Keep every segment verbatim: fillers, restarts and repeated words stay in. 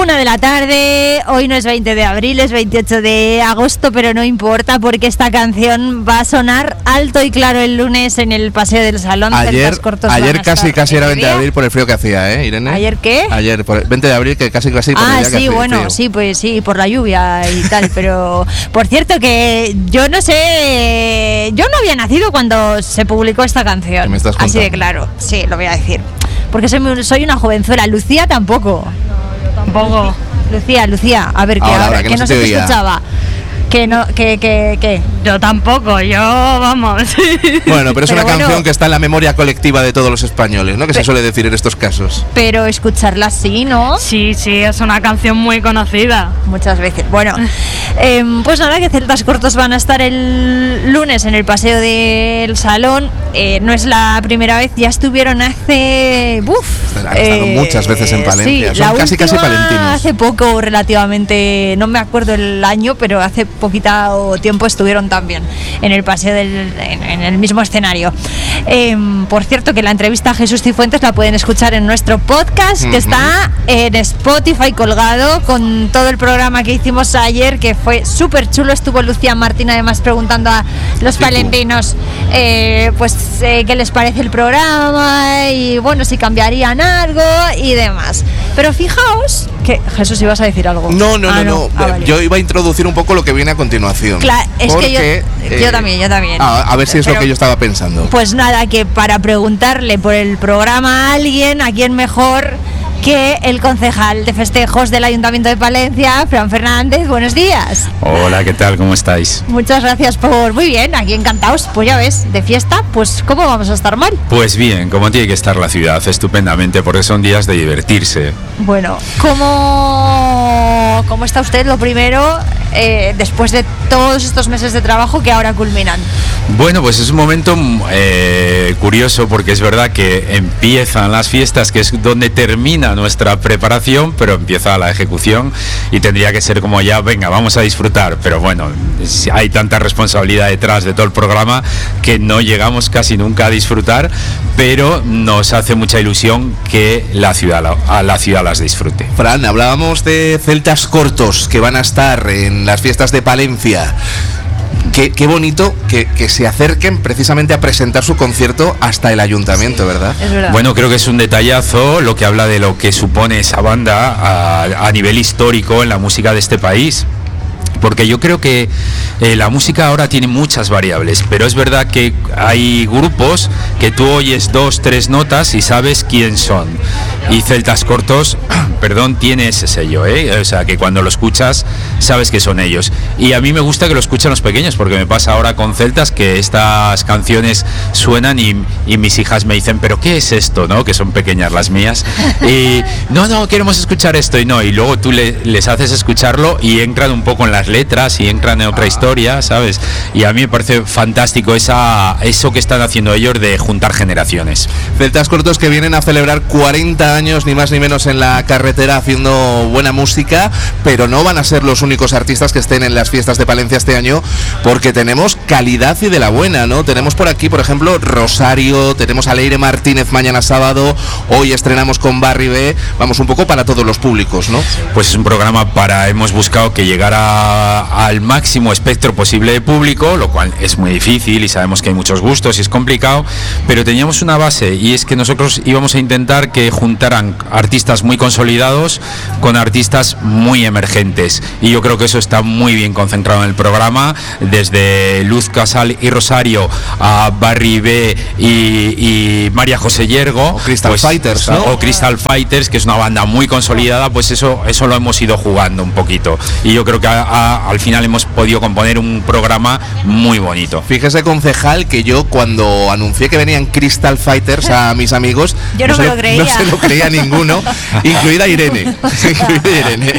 Una de la tarde, hoy no es veinte de abril, es veintiocho de agosto, pero no importa porque esta canción va a sonar alto y claro el lunes en el Paseo del Salón. Ayer, ayer casi casi era veinte de abril por el frío que hacía, ¿eh, Irene? ¿Ayer qué? Ayer, por el veinte de abril, que casi casi por ah, el día sí, que bueno, frío. sí, pues sí, por la lluvia y tal, pero por cierto que yo no sé, yo no había nacido cuando se publicó esta canción. ¿Qué me estás así contando? de claro, sí, lo voy a decir, porque soy, muy- soy una jovenzuela. Lucía tampoco. Tampoco. Lucía, Lucía, a ver, ¿qué Ahora, ahora? ahora, que que no no se se te te oía. escuchaba. Que no, que, que, que. Yo tampoco, yo vamos. Bueno, pero es Pero una bueno. canción que está en la memoria colectiva de todos los españoles, ¿no? Que se Pe- suele decir en estos casos. Pero escucharla así, ¿no? Sí, sí, es una canción muy conocida. Muchas veces. Bueno, em, pues nada, que Celtas Cortos van a estar el lunes en el Paseo del Salón. Eh, no es la primera vez, ya estuvieron hace. Uf, Han estado muchas veces en Palencia, sí, son la casi, casi última palentinos. Hace poco, relativamente, no me acuerdo el año, pero hace poquita tiempo estuvieron también en el Paseo del. en, en el mismo escenario. Em, por cierto, que la entrevista a Jesús Cifuentes la pueden escuchar en nuestro podcast, que Ujú. está en Spotify colgado con todo el programa que hicimos ayer, que fue súper chulo. Estuvo Lucía Martín además preguntando a los Sí, palentinos eh, pues eh, qué les parece el programa y bueno, si cambiarían algo y demás. Pero fijaos que Jesús, ibas a decir algo. No, no, Ah, no, no. Ah, vale. Yo iba a introducir un poco lo que viene a continuación. Cla- es que yo- porque, yo también, yo también. A, a ver si es Pero- lo que yo estaba pensando. Pues nada, que para preguntarle por el programa a alguien, ¿a quién mejor que el concejal de festejos del Ayuntamiento de Palencia, Fran Fernández? Buenos días. Hola, ¿qué tal? ¿Cómo estáis? Muchas gracias por... Muy bien, aquí encantados. Pues ya ves, de fiesta, pues ¿cómo vamos a estar mal? Pues bien, como tiene que estar la ciudad, estupendamente, porque son días de divertirse. Bueno, ¿cómo, cómo está usted lo primero eh, después de todos estos meses de trabajo que ahora culminan? Bueno, pues es un momento eh, curioso porque es verdad que empiezan las fiestas, que es donde termina nuestra preparación, pero empieza la ejecución y tendría que ser como ya, venga, vamos a disfrutar. Pero bueno, si hay tanta responsabilidad detrás de todo el programa que no llegamos casi nunca a disfrutar, pero nos hace mucha ilusión que la ciudad, la- a la ciudad las disfrute. Fran, hablábamos de Celtas Cortos que van a estar en las fiestas de Palencia. Qué, qué bonito que, que se acerquen precisamente a presentar su concierto hasta el ayuntamiento, ¿verdad? Es verdad. Bueno, creo que es un detallazo lo que habla de lo que supone esa banda a, a nivel histórico en la música de este país. Porque yo creo que eh, la música ahora tiene muchas variables, pero es verdad que hay grupos que tú oyes dos, tres notas y sabes quién son. Y Celtas Cortos, perdón, tiene ese sello, ¿eh? O sea, que cuando lo escuchas sabes que son ellos. Y a mí me gusta que lo escuchen los pequeños, porque me pasa ahora con Celtas que estas canciones suenan y, y mis hijas me dicen, ¿pero qué es esto? ¿No? Que son pequeñas las mías. Y no, no, queremos escuchar esto y no. Y luego tú le- les haces escucharlo y entran un poco en las letras y entran en otra historia, ¿sabes? Y a mí me parece fantástico esa, eso que están haciendo ellos de juntar generaciones. Celtas Cortos que vienen a celebrar cuarenta años, ni más ni menos, en la carretera haciendo buena música, pero no van a ser los únicos artistas que estén en las fiestas de Palencia este año, porque tenemos calidad y de la buena, ¿no? Tenemos por aquí, por ejemplo, Rosario, tenemos a Leire Martínez mañana sábado, hoy estrenamos con Barry B, vamos un poco para todos los públicos, ¿no? Pues es un programa para, hemos buscado que llegara al máximo espectro posible de público, lo cual es muy difícil y sabemos que hay muchos gustos y es complicado, pero teníamos una base y es que nosotros íbamos a intentar que juntaran artistas muy consolidados con artistas muy emergentes y yo creo que eso está muy bien concentrado en el programa, desde Luz Casal y Rosario a Barry B y, y María José Yergo, O Crystal Fighters, ¿no? o Crystal Fighters, que es una banda muy consolidada, pues eso, eso lo hemos ido jugando un poquito y yo creo que a- a- al final hemos podido componer un programa muy bonito. Fíjese, concejal, que yo cuando anuncié que venían Crystal Fighters a mis amigos, Yo no me se lo creía. No se lo creía ninguno, incluida Irene. incluida Irene.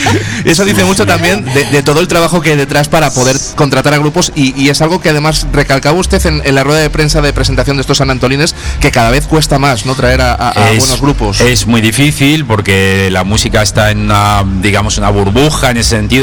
Eso dice mucho también de, de todo el trabajo que hay detrás para poder contratar a grupos y, y es algo que además recalcaba usted en, en la rueda de prensa de presentación de estos San Antolines, que cada vez cuesta más, ¿no?, traer a, a- a Es- buenos grupos. Es muy difícil porque la música está en una, digamos, una burbuja en ese sentido, desde que acabó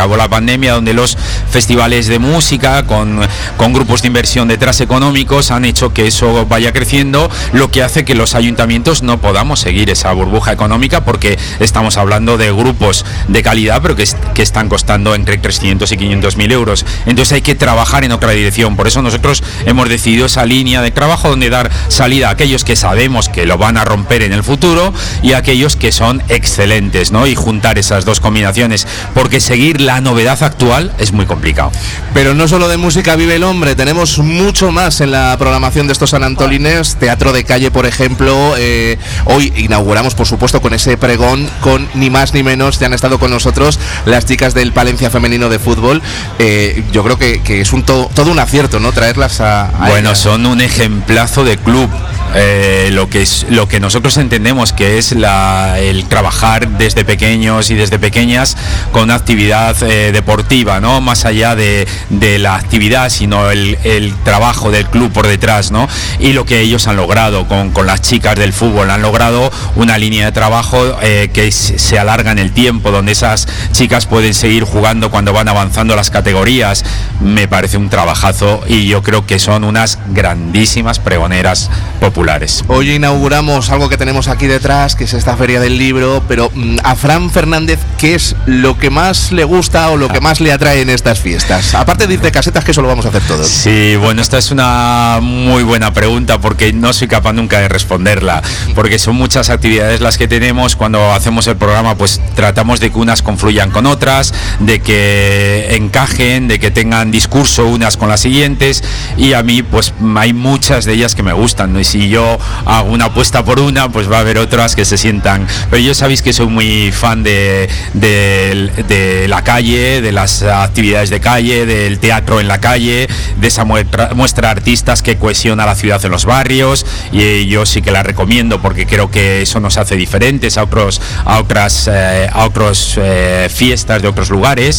acabó la pandemia, donde los festivales de música con, con grupos de inversión detrás económicos han hecho que eso vaya creciendo, lo que hace que los ayuntamientos no podamos seguir esa burbuja económica, porque estamos hablando de grupos de calidad, pero que, que están costando entre trescientos y quinientos mil euros. Entonces hay que trabajar en otra dirección. Por eso nosotros hemos decidido esa línea de trabajo donde dar salida a aquellos que sabemos que lo van a romper en el futuro y a aquellos que son excelentes, ¿no? Y juntar esas dos combinaciones, porque seguir la novedad actual es muy complicado. Pero no solo de música vive el hombre, tenemos mucho más en la programación de estos sanantolines. Teatro de calle, por ejemplo. Eh, hoy inauguramos, por supuesto, con ese pregón, con ni más ni menos, ya han estado con nosotros las chicas del Palencia Femenino de Fútbol. Eh, yo creo que, que es un to, todo un acierto, ¿no? Traerlas a... a bueno, ellas. Son un ejemplazo de club. Eh, lo que es lo que nosotros entendemos que es la, el trabajar desde pequeños y desde pequeñas con actividad eh, deportiva, no más allá de, de la actividad, sino el, el trabajo del club por detrás, ¿no? Y lo que ellos han logrado con, con las chicas del fútbol, han logrado una línea de trabajo eh, que se alarga en el tiempo, donde esas chicas pueden seguir jugando cuando van avanzando las categorías. Me parece un trabajazo y yo creo que son unas grandísimas pregoneras populares. Hoy inauguramos algo que tenemos aquí detrás, que es esta feria del libro, pero mm, a Fran Fernández, ¿qué es lo que más le gusta o lo que más le atrae en estas fiestas? Aparte de ir de casetas, que eso lo vamos a hacer todos. Sí, bueno, esta es una muy buena pregunta, porque no soy capaz nunca de responderla, porque son muchas actividades las que tenemos. Cuando hacemos el programa, pues tratamos de que unas confluyan con otras, de que encajen, de que tengan discurso unas con las siguientes, y a mí pues hay muchas de ellas que me gustan, ¿no? Y si yo hago una apuesta por una, pues va a haber otras que se sientan. Pero yo sabéis que soy muy fan de, de, de la calle, de las actividades de calle, del teatro en la calle, de esa muestra, muestra de artistas que cohesiona la ciudad en los barrios, y yo sí que la recomiendo, porque creo que eso nos hace diferentes a otros a otras eh, a otros eh, fiestas de otros lugares.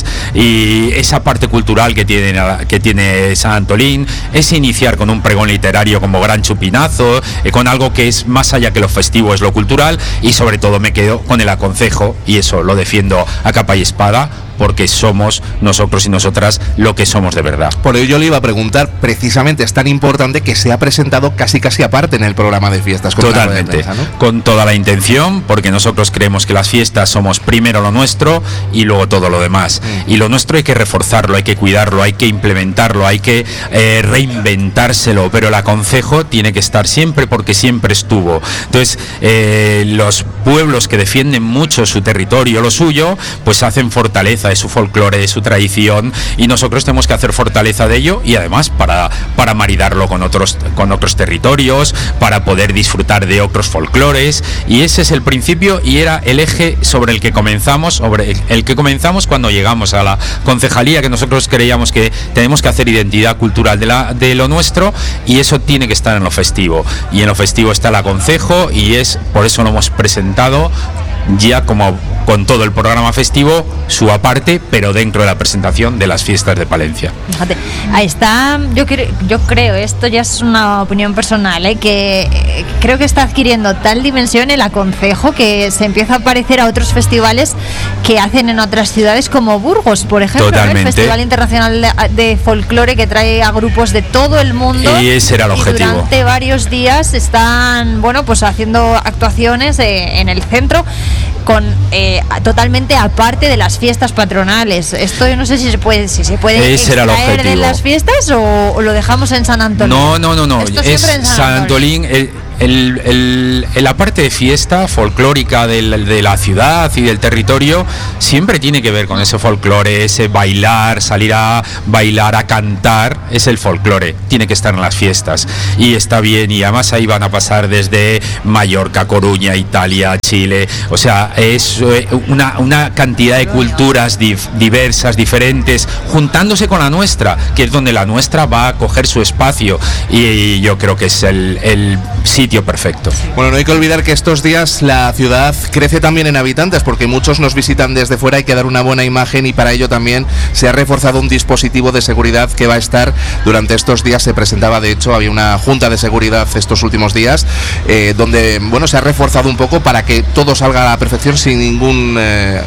Y esa parte cultural que tiene que tiene San Antolín es iniciar con un pregón literario como Gran Chupinazo, eh, con algo que es más allá que lo festivo, es lo cultural, y sobre todo me quedo con el aconcejo, y eso lo defiendo a capa y espada, porque somos nosotros y nosotras lo que somos de verdad. Por ello yo le iba a preguntar, precisamente es tan importante que se ha presentado casi casi aparte en el programa de fiestas. Con Totalmente, prensa, ¿no? Con toda la intención, porque nosotros creemos que las fiestas somos primero lo nuestro y luego todo lo demás. Mm. Y lo nuestro hay que reforzarlo, hay que cuidarlo, hay que implementarlo, hay que eh, reinventárselo, pero el aconcejo tiene que estar siempre, porque siempre estuvo. Entonces, eh, los pueblos que defienden mucho su territorio, lo suyo, pues hacen fortaleza de su folclore, de su tradición, y nosotros tenemos que hacer fortaleza de ello, y además para, para maridarlo con otros, con otros territorios, para poder disfrutar de otros folclores, y ese es el principio y era el eje sobre el que comenzamos, sobre el, el que comenzamos cuando llegamos a la concejalía, que nosotros creíamos que tenemos que hacer identidad cultural de, la, de lo nuestro, y eso tiene que estar en lo festivo, y en lo festivo está el aconcejo, y es por eso lo hemos presentado ya como con todo el programa festivo, su aparte, pero dentro de la presentación de las fiestas de Palencia. Fíjate, ahí está, yo, cre- yo creo, esto ya es una opinión personal, ¿eh? que eh, creo que está adquiriendo tal dimensión el aconcejo que se empieza a parecer a otros festivales que hacen en otras ciudades como Burgos, por ejemplo, ¿no? El Festival Internacional de, de Folclore, que trae a grupos de todo el mundo. Y ese era el objetivo. Durante varios días están, bueno, pues haciendo actuaciones eh, en el centro, con eh, totalmente aparte de las fiestas patronales. Esto yo no sé si se puede si se puede Ese extraer de las fiestas o, o lo dejamos en San Antolín. No, no, no, no. Esto es siempre en San, San Antolín. El, el, el, el, la parte de fiesta folclórica del, de la ciudad y del territorio siempre tiene que ver con ese folclore, ese bailar, salir a bailar, a cantar, es el folclore, tiene que estar en las fiestas, y está bien, y además ahí van a pasar desde Mallorca, Coruña, Italia, Chile, o sea, es una, una cantidad de culturas dif, diversas, diferentes, juntándose con la nuestra, que es donde la nuestra va a coger su espacio, y yo creo que es el, el sitio perfecto. Bueno, no hay que olvidar que estos días la ciudad crece también en habitantes, porque muchos nos visitan desde fuera, hay que dar una buena imagen, y para ello también se ha reforzado un dispositivo de seguridad que va a estar durante estos días. Se presentaba, de hecho, había una junta de seguridad estos últimos días, eh, donde, bueno, se ha reforzado un poco para que todo salga a la perfección sin ningún... Eh,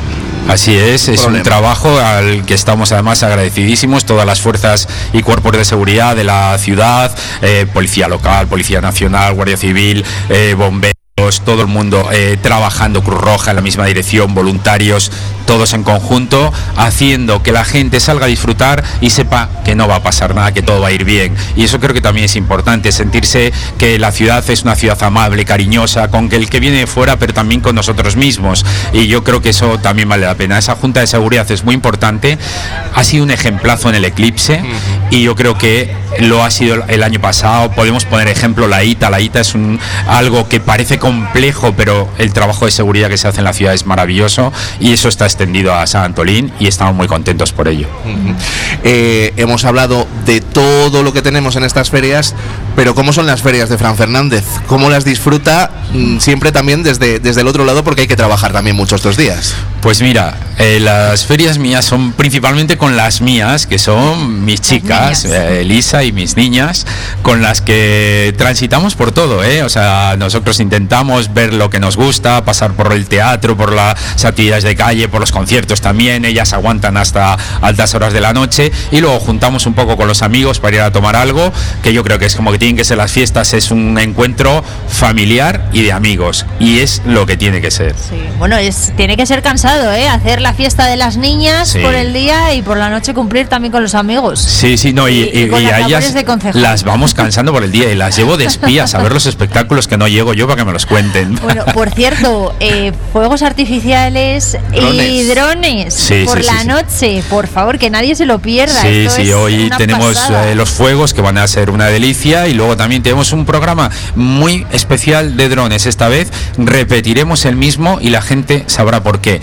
Así es, es problema. un trabajo al que estamos además agradecidísimos, todas las fuerzas y cuerpos de seguridad de la ciudad, eh, policía local, policía nacional, guardia civil, eh, bomberos, todo el mundo eh, trabajando, Cruz Roja en la misma dirección, voluntarios, todos en conjunto, haciendo que la gente salga a disfrutar y sepa que no va a pasar nada, que todo va a ir bien. Y eso creo que también es importante, sentirse que la ciudad es una ciudad amable, cariñosa, con que el que viene de fuera, pero también con nosotros mismos. Y yo creo que eso también vale la pena. Esa Junta de Seguridad es muy importante, ha sido un ejemplazo en el eclipse y yo creo que lo ha sido el año pasado. Podemos poner ejemplo la I T A. La I T A es un, algo que parece complejo, pero el trabajo de seguridad que se hace en la ciudad es maravilloso y eso está extendido a San Antolín y estamos muy contentos por ello. Uh-huh. eh, hemos hablado de todo lo que tenemos en estas ferias, pero ¿cómo son las ferias de Fran Fernández? ¿Cómo las disfruta? Mm, siempre también desde, desde el otro lado, porque hay que trabajar también mucho estos días. Pues mira, eh, las ferias mías son principalmente con las mías, que son mis chicas, eh, Elisa y mis niñas, con las que transitamos por todo, ¿eh? O sea, nosotros intentamos ver lo que nos gusta, pasar por el teatro, por las actividades de calle, por los conciertos también, ellas aguantan hasta altas horas de la noche y luego juntamos un poco con los amigos para ir a tomar algo, que yo creo que es como que tienen que ser las fiestas, es un encuentro familiar y de amigos, y es lo que tiene que ser. Sí. Bueno, es, tiene que ser cansado, ¿eh? Hacer la fiesta de las niñas Sí. por el día y por la noche cumplir también con los amigos. Sí, sí, no, y, Y- y y- con y las a labores ellas de concejal. las vamos cansando por el día y las llevo de espías a ver los espectáculos que no llego yo para que me los cuenten. Bueno, por cierto, eh, fuegos artificiales y Drones. drones Sí, por sí, la sí, sí. noche, por favor, que nadie se lo pierda. Sí, Esto sí, es hoy una tenemos pasada. eh, los fuegos que van a ser una delicia y luego también tenemos un programa muy especial de drones. Esta vez repetiremos el mismo y la gente sabrá por qué.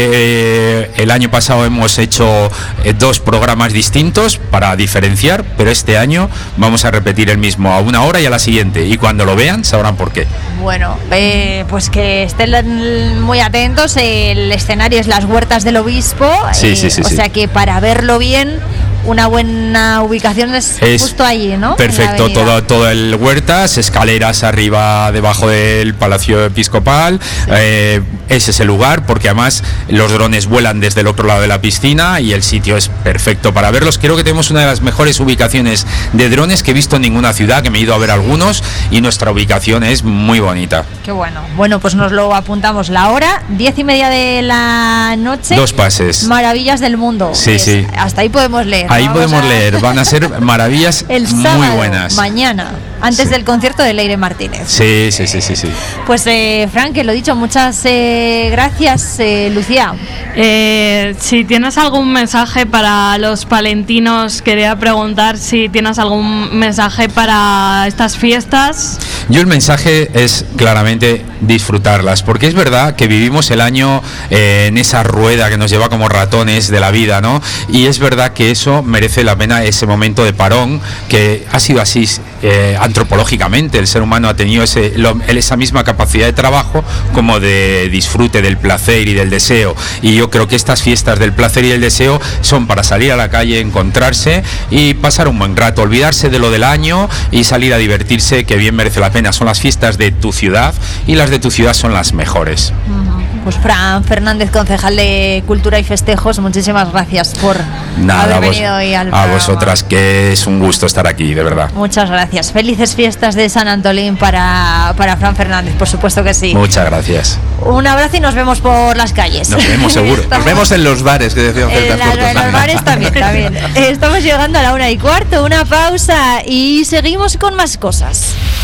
Eh, el año pasado hemos hecho eh, dos programas distintos para diferenciar, pero este año vamos a repetir el mismo a una hora y a la siguiente y cuando lo vean sabrán por qué. Bueno, eh, pues que estén muy atentos. El escenario es las Huertas del Obispo. Sí, eh, sí, sí, O sí. sea que para verlo bien, una buena ubicación es, Es justo allí, ¿no? En la Perfecto, avenida. todo, todo el Huertas, escaleras arriba, debajo del Palacio Episcopal. Eh, ese es el lugar, porque además los drones vuelan desde el otro lado de la piscina y el sitio es perfecto para verlos. Creo que tenemos una de las mejores ubicaciones de drones que he visto en ninguna ciudad, que me he ido a ver algunos, y nuestra ubicación es muy bonita. Qué bueno. Bueno, pues nos lo apuntamos. La hora, diez y media de la noche. Dos pases. Maravillas del mundo. Sí, Es- sí. Hasta ahí podemos leer. Ahí Vamos podemos a- leer, van a ser maravillas El muy sábado, buenas. mañana, antes Sí. del concierto de Leire Martínez. Sí, sí, sí, sí, sí. Pues, eh, Frank, que lo dicho, muchas eh, gracias, eh, Lucía. Eh, si tienes algún mensaje para los palentinos, quería preguntar si tienes algún mensaje para estas fiestas. Yo el mensaje es claramente disfrutarlas, porque es verdad que vivimos el año eh, en esa rueda que nos lleva como ratones de la vida, ¿no? Y es verdad que eso merece la pena, ese momento de parón, que ha sido así eh, antropológicamente. El ser humano ha tenido ese, lo- esa misma capacidad de trabajo como de disfrute del placer y del deseo. Y yo creo que estas fiestas del placer y del deseo son para salir a la calle, encontrarse y pasar un buen rato, olvidarse de lo del año y salir a divertirse, que bien merece la pena. Son las fiestas de tu ciudad y las de tu ciudad son las mejores. Pues Fran Fernández, concejal de Cultura y Festejos, muchísimas gracias por Nada, haber a, vos- venido hoy al a programa. vosotras, que es un gusto estar aquí, de verdad. Muchas gracias. Felices fiestas de San Antolín para, para Fran Fernández, por supuesto que sí. Muchas gracias. Un abrazo y nos vemos por las calles. Nos vemos seguro. Estamos- Nos vemos en los bares, que decían En, Celtas la- Cortos en los también. bares también, también. Estamos llegando a la una y cuarto, una pausa y seguimos con más cosas.